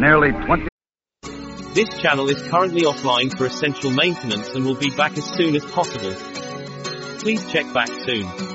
nearly 20. This channel is currently offline for essential maintenance and will be back as soon as possible. Please check back soon.